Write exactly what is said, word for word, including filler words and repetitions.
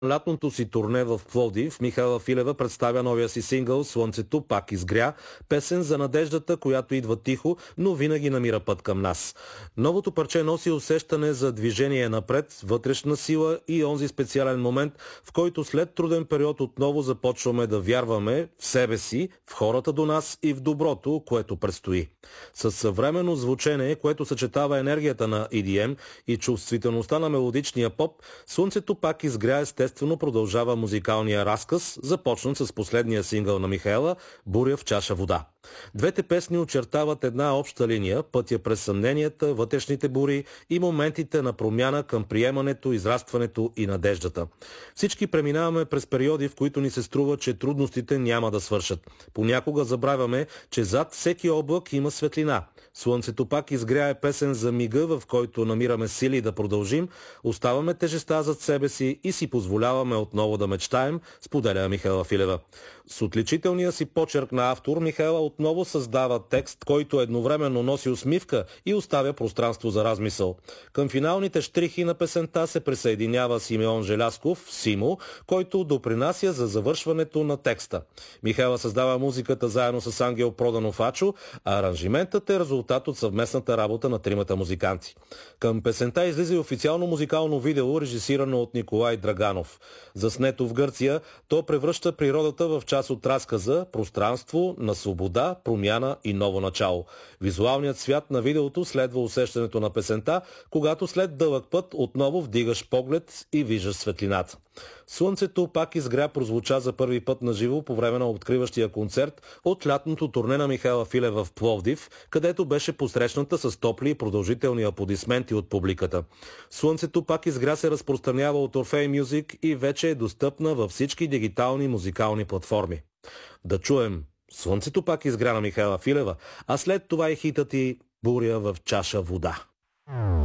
лятното си турне в Пловдив Михаела Филева представя новия си сингъл "Слънцето пак изгря", песен за надеждата, която идва тихо, но винаги намира път към нас. Новото парче носи усещане за движение напред, вътрешна сила и онзи специален момент, в който след труден период отново започваме да вярваме в себе си, в хората до нас и в доброто, което предстои. С съвременно звучене, което съчетава енергията на И Ди Ем и чувствителността на мелодичния поп, "Слънцето пак изгря" естествено продължава музикалния разказ, започнат с последния сингъл на Михаела "Буря в чаша вода". Двете песни очертават една обща линия, пътя през съмненията, вътрешните бури и моментите на промяна към приемането, израстването и надеждата. Всички преминаваме през периоди, в които ни се струва, че трудностите няма да свършат. Понякога забравяме, че зад всеки облак има светлина. "Слънцето пак изгря" е песен за мига, в който намираме сили да продължим, оставаме тежеста зад себе си и си позволяваме отново да мечтаем, споделя Михаела Филева. С отличителния си почерк на автор, Михаела отново създава текст, който едновременно носи усмивка и оставя пространство за размисъл. Към финалните щрихи на песента се присъединява Симеон Желязков, Симо, който допринася за завършването на текста. Михаела създава музиката заедно с Ангел Проданов Ачо, а аранжиментът е резултат от съвместната работа на тримата музиканти. Към песента излиза и официално музикално видео, режисирано от Николай Драганов. Заснето в Гърция, то превръща природата в част от разказа, пространство на свобода, промяна и ново начало. Визуалният свят на видеото следва усещането на песента, когато след дълъг път отново вдигаш поглед и виждаш светлината. "Слънцето пак изгря" прозвуча за първи път на живо по време на откриващия концерт от лятното турне на Михаела Филева в Пловдив, където беше посрещната с топли и продължителни аплодисменти от публиката. "Слънцето пак изгря" се разпространява от Орфей Мюзик и вече е достъпна във всички дигитални музикални платформи. Да чуем "Слънцето пак изгря" на Михаела Филева, а след това и хитът и "Буря в чаша вода".